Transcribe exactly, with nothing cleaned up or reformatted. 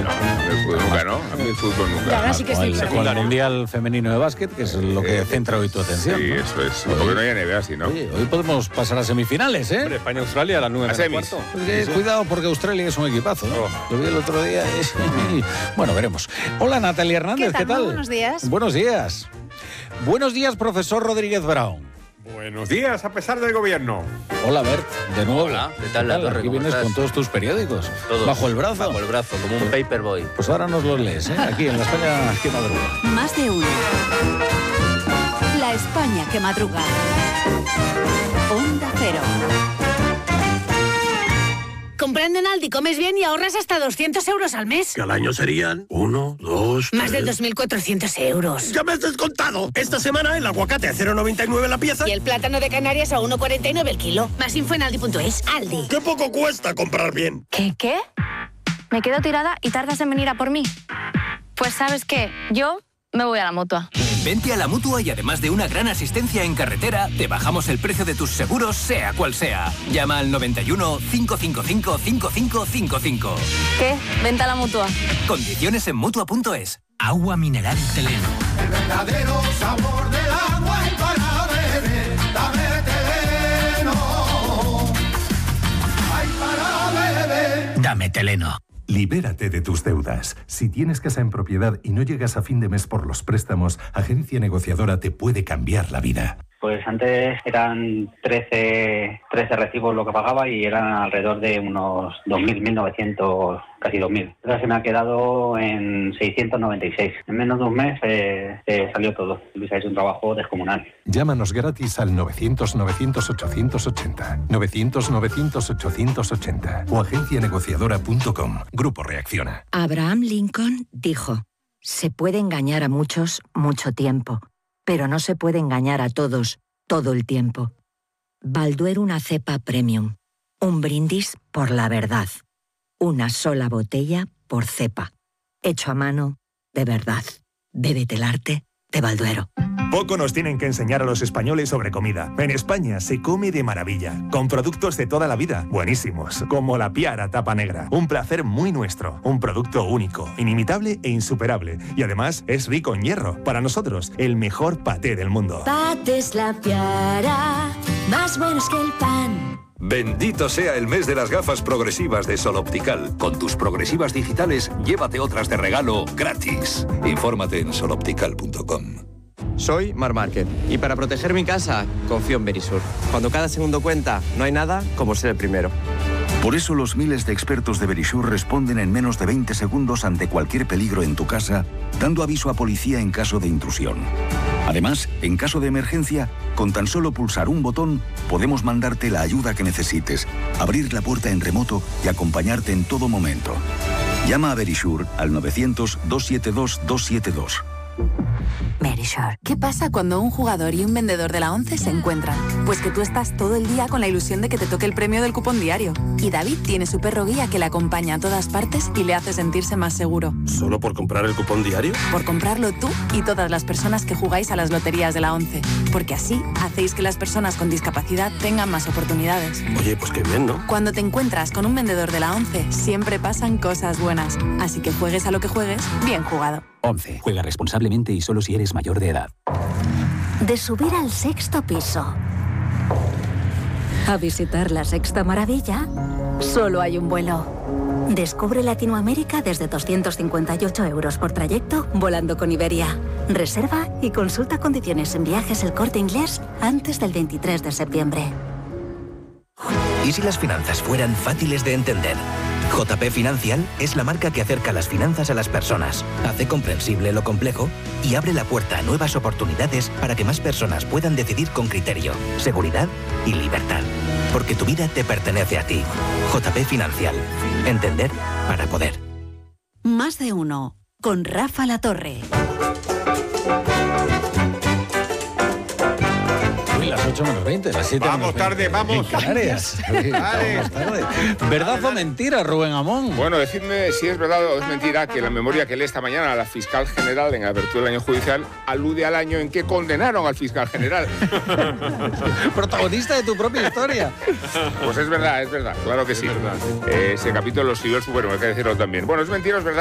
no, el fútbol nunca, ¿no? A mí el fútbol nunca. Ahora sí que Con sí. el, con el Mundial Femenino de Básquet, que es lo que Eh, centra hoy tu atención. Sí, ¿no? eso es. Porque no hay N B A, sí, ¿no? Oye, hoy podemos pasar a semifinales, ¿eh? Hombre, España-Australia a las nueve A menos semis. cuarto. Porque, cuidado, porque Australia es un equipazo, ¿no? Oh. Lo vi el otro día. es- Bueno, veremos. Hola, Natalia Hernández, ¿Qué tal? ¿qué tal? Muy buenos días. Buenos días. Buenos días, profesor Rodríguez Brown. Buenos días, a pesar del gobierno. Hola, Bert, de nuevo. Hola, ¿qué tal, La Torre? Aquí ¿Cómo vienes estás? con todos tus periódicos. Todos. Bajo el brazo. Bajo el brazo, como un paperboy. Pues ahora nos los lees, ¿eh? Aquí en la España que madruga. Más de uno. La España que madruga. Onda Cero. Comprando en Aldi comes bien y ahorras hasta doscientos euros al mes. Que al año serían uno, dos, Más de tres. dos mil cuatrocientos euros. ¡Ya me has descontado! Esta semana el aguacate a cero coma noventa y nueve la pieza. Y el plátano de Canarias a uno coma cuarenta y nueve el kilo. Más info en aldi punto es. Aldi. ¡Qué poco cuesta comprar bien! ¿Qué, qué? ¿Me quedo tirada y tardas en venir a por mí? Pues ¿sabes qué? Yo me voy a la Mutua. Vente a la Mutua y además de una gran asistencia en carretera, te bajamos el precio de tus seguros, sea cual sea. Llama al noventa y uno, cinco cinco cinco, cinco cinco cinco cinco. ¿Qué? Vente a la Mutua. Condiciones en Mutua punto es. Agua mineral Teleno. El verdadero sabor del agua y para beber, dame Teleno. Ay, para beber. Dame Teleno. Libérate de tus deudas. Si tienes casa en propiedad y no llegas a fin de mes por los préstamos, Agencia Negociadora te puede cambiar la vida. Pues antes eran trece, trece recibos lo que pagaba y eran alrededor de unos dos mil, mil novecientos, casi dos mil. Ahora se me ha quedado en seiscientos noventa y seis. En menos de un mes eh, eh, salió todo. Luis ha hecho un trabajo descomunal. Llámanos gratis al novecientos, novecientos, ochocientos ochenta, novecientos, novecientos, ochocientos ochenta o agencia negociadora punto com. Grupo Reacciona. Abraham Lincoln dijo: se puede engañar a muchos mucho tiempo, pero no se puede engañar a todos todo el tiempo. Balduero una cepa premium. Un brindis por la verdad. Una sola botella por cepa. Hecho a mano de verdad. Bébete el arte de Balduero. Poco nos tienen que enseñar a los españoles sobre comida. En España se come de maravilla, con productos de toda la vida, buenísimos, como la Piara tapa negra. Un placer muy nuestro, un producto único, inimitable e insuperable. Y además es rico en hierro. Para nosotros, el mejor paté del mundo. Patés La Piara, más buenos que el pan. Bendito sea el mes de las gafas progresivas de Sol Optical. Con tus progresivas digitales, llévate otras de regalo gratis. Infórmate en sol optical punto com. Soy Mar Márquez y para proteger mi casa confío en Verisur. Cuando cada segundo cuenta, no hay nada como ser el primero. Por eso los miles de expertos de Verisur responden en menos de veinte segundos ante cualquier peligro en tu casa, dando aviso a policía en caso de intrusión. Además, en caso de emergencia, con tan solo pulsar un botón, podemos mandarte la ayuda que necesites, abrir la puerta en remoto y acompañarte en todo momento. Llama a Verisur al novecientos, doscientos setenta y dos, doscientos setenta y dos. Verisure. ¿Qué pasa cuando un jugador y un vendedor de la ONCE se encuentran? Pues que tú estás todo el día con la ilusión de que te toque el premio del cupón diario. Y David tiene su perro guía que le acompaña a todas partes y le hace sentirse más seguro. ¿Solo por comprar el cupón diario? Por comprarlo tú y todas las personas que jugáis a las loterías de la ONCE. Porque así hacéis que las personas con discapacidad tengan más oportunidades. Oye, pues qué bien, ¿no? Cuando te encuentras con un vendedor de la ONCE, siempre pasan cosas buenas. Así que juegues a lo que juegues, bien jugado. once. Juega responsablemente y solo si eres mayor de edad. De subir al sexto piso a visitar la sexta maravilla, solo hay un vuelo. Descubre Latinoamérica desde doscientos cincuenta y ocho euros por trayecto volando con Iberia. Reserva y consulta condiciones en Viajes El Corte Inglés antes del veintitrés de septiembre. ¿Y si las finanzas fueran fáciles de entender? J P Financial es la marca que acerca las finanzas a las personas, hace comprensible lo complejo y abre la puerta a nuevas oportunidades para que más personas puedan decidir con criterio, seguridad y libertad. Porque tu vida te pertenece a ti. J P Financial. Entender para poder. Más de uno. Con Rafa La Torre. Las ocho menos veinte, las siete Vamos tarde, vamos. En Canarias. Sí, vamos tarde. ¿Verdad o mentira, Rubén Amón? Bueno, decidme si es verdad o es mentira que la memoria que lee esta mañana la fiscal general en apertura del año judicial alude al año en que condenaron al fiscal general. Protagonista de tu propia historia. Pues es verdad, es verdad, claro que sí. Eh, ese capítulo lo siguió el Superman, hay que decirlo también. Bueno, es mentira, es verdad.